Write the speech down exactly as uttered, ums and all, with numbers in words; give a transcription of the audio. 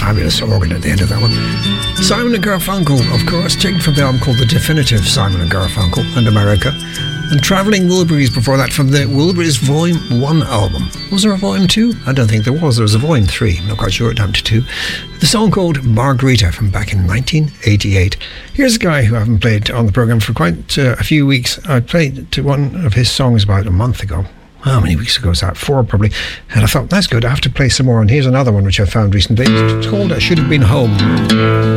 fabulous organ at the end of that one. Simon and Garfunkel, of course, taken from the album called The Definitive Simon and Garfunkel and America. And Travelling Wilburys before that from the Wilburys Volume one album. Was there a Volume two? I don't think there was. There was a Volume three. I'm not quite sure. Down to two. The song called Margarita from back in nineteen eighty-eight. Here's a guy who I haven't played on the programme for quite uh, a few weeks. I played to one of his songs about a month ago. How many weeks ago was that? Four probably. And I thought, that's good. I have to play some more. And here's another one which I found recently. It's called I Should Have Been Home.